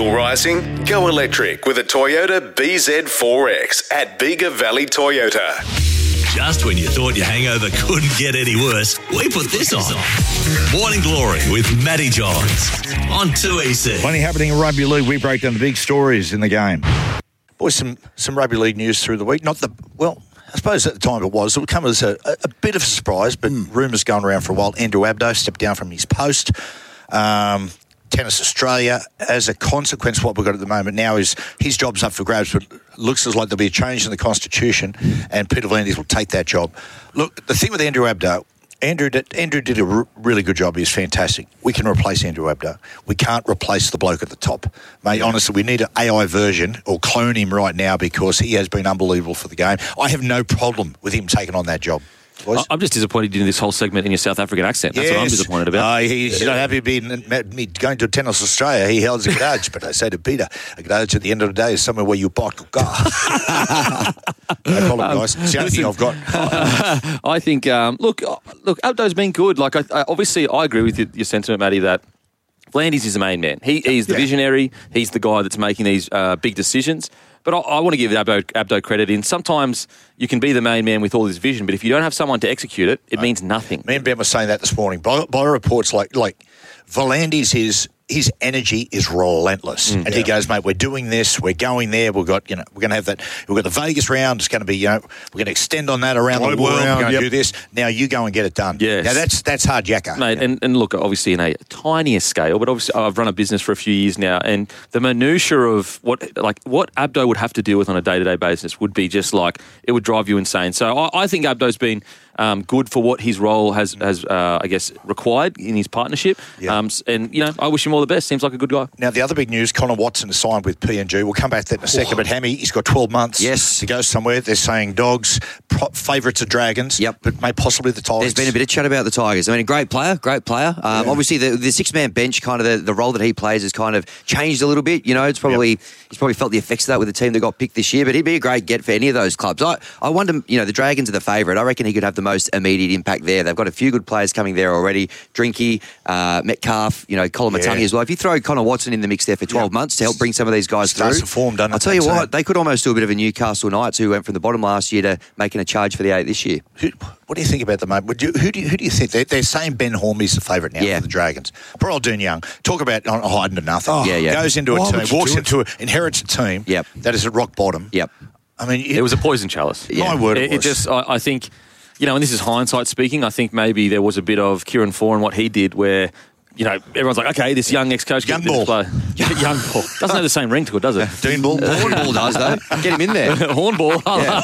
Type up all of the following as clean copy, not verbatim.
fuel rising? Go electric with a Toyota BZ4X at Bega Valley Toyota. Just when you thought your hangover couldn't get any worse, we put this on. Morning Glory with Matty Johns on 2EC. Plenty happening in rugby league. We break down the big stories in the game. Boys, some rugby league news through the week. I suppose at the time it was. It would come as a bit of a surprise, but rumours going around for a while. Andrew Abdo stepped down from his post. Tennis Australia, as a consequence, what we've got at the moment now is his job's up for grabs, but looks as like there'll be a change in the Constitution and Peter V'landys will take that job. Look, the thing with Andrew Abdo, Andrew did a really good job. He's fantastic. We can replace Andrew Abdo. We can't replace the bloke at the top. Mate, honestly, we need an AI version or clone him right now because he has been unbelievable for the game. I have no problem with him taking on that job. Boys? I'm just disappointed in this whole segment in your South African accent. That's what I'm disappointed about. He's not happy me going to Tennis Australia. He holds a garage, but I say to Peter, a garage at the end of the day is somewhere where you park a car. No problem, guys. It's the only thing I've got. I think, look, Abdo's been good. Like, obviously, I agree with your sentiment, Matty, that V'landys is the main man. He's the visionary. He's the guy that's making these big decisions. But I want to give Abdo credit in. Sometimes you can be the main man with all this vision, but if you don't have someone to execute it, it means nothing. Me and Ben were saying that this morning. By reports like V'landys his energy is relentless. And he goes, mate, we're doing this, we're going there, we're going to have that, we've got the Vegas round, it's going to be, we're going to extend on that around the world, we're going to do this. Now you go and get it done. Yes. Now that's hard yakka. Mate, and look, obviously in a tinier scale, but obviously I've run a business for a few years now, and the minutiae of what Abdo would have to deal with on a day-to-day basis would be just like, it would drive you insane. So I think Abdo's been good for what his role has I guess, required in his partnership. Yeah. And, I wish him all the best. Seems like a good guy. Now, the other big news, Connor Watson has signed with PNG. We'll come back to that in a second. But Hammy, he's got 12 months to go somewhere. They're saying Dogs, favourites are Dragons, but may possibly the Tigers. There's been a bit of chat about the Tigers. I mean, a great player. Obviously, the six-man bench, kind of the role that he plays has kind of changed a little bit. It's probably he's probably felt the effects of that with the team that got picked this year, but he'd be a great get for any of those clubs. I wonder, the Dragons are the favourite. I reckon he could have the most immediate impact there. They've got a few good players coming there already. Drinky, Metcalf, Colin Matangi as well. If you throw Connor Watson in the mix there for 12 months to help bring some of these guys through, I'll tell you what, they could almost do a bit of a Newcastle Knights who went from the bottom last year to making a charge for the 8 this year. What do you think about the mate? Who do you think? They're saying Ben Hornby's the favourite now for the Dragons. Poor old Dune Young. Talk about hiding to nothing. Goes into a team, inherits a team that is at rock bottom. I mean, it was a poison chalice. My word, it just. I think, and this is hindsight speaking. I think maybe there was a bit of Kieran Foran and what he did, where everyone's like, okay, this young ex-coach young ball. Young ball doesn't have the same ring to it, does it? Dean Ball, Horn Ball does though. Get him in there. Horn Ball.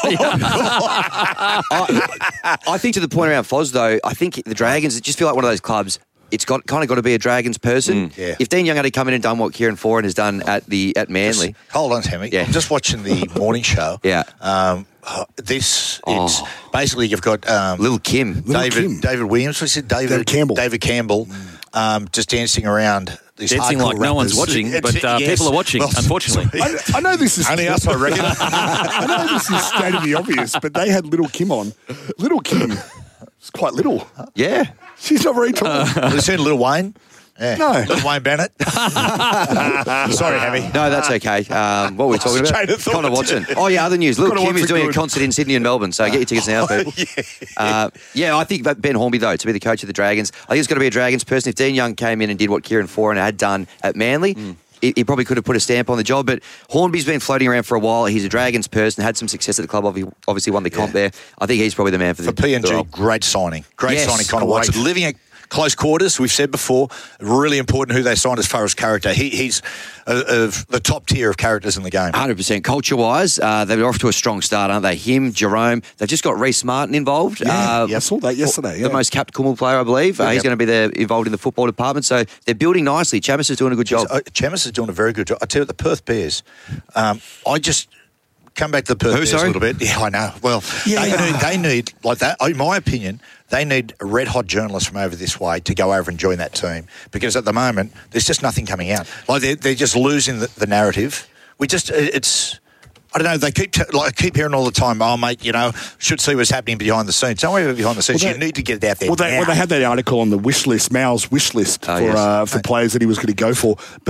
I think to the point around Foz though, I think the Dragons just feel like one of those clubs. It's kind of got to be a Dragons person. If Dean Young had come in and done what Kieran Foran has done at Manly. Hold on, Tammy. I'm just watching the morning show. It's basically you've got Lil' Kim. David Williams. What's it? David Campbell. Just dancing around. Dancing like no one's watching, but people are watching, unfortunately. I know this is... Only us, I reckon. I know this is state of the obvious, but they had Lil' Kim on. Lil' Kim is quite little. Yeah. She's not very tall. Have you seen Lil Wayne? Yeah. No. Lil Wayne Bennett. Sorry, Hammy. No, that's okay. What were we talking about? Connor Watson. Oh, yeah, other news. Lil' Kim is doing a concert in Sydney and Melbourne, so get your tickets now, people. I think Ben Hornby, though, to be the coach of the Dragons, I think it's got to be a Dragons person. If Dean Young came in and did what Kieran Foran had done at Manly, he probably could have put a stamp on the job, but Hornby's been floating around for a while. He's a Dragons person, had some success at the club, obviously won the comp there. I think he's probably the man for PNG, the role. great signing. Signing, Connor Watson. Living at close quarters, we've said before, really important who they signed as far as character. He's of the top tier of characters in the game. 100%. Culture-wise, they're off to a strong start, aren't they? Him, Jerome, they've just got Reece Martin involved. I saw that yesterday. The most capped Kumul player, I believe. He's going to be involved in the football department, so they're building nicely. Chamis is doing a good job. Chamis is doing a very good job. I tell you, the Perth Bears, I just... Come back to the Perth Bears a little bit. Yeah, I know. Well, they need, like that, in my opinion, they need a red-hot journalist from over this way to go over and join that team, because at the moment, there's just nothing coming out. Like, they're just losing the narrative. It's... I don't know, they keep hearing all the time, oh, mate, should see what's happening behind the scenes. Don't worry about behind the scenes. You need to get it out there now. They had that article on the wish list, Mal's wish list for players that he was going to go for. But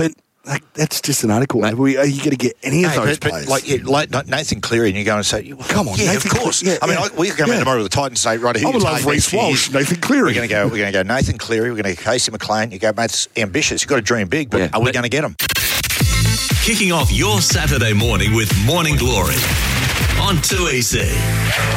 That's just an article. Are you going to get any of those players? Like Nathan Cleary, and you go and say, come on, yeah, Nathan of course. Yeah, I mean, we could come in tomorrow with the Titans and say, right, who I you would love take Reece next Walsh, year? Nathan Cleary. We're going to go Nathan Cleary. We're going to go Casey McLean. You go, mate, it's ambitious. You've got to dream big, but are we going to get them? Kicking off your Saturday morning with Morning Glory on 2EC.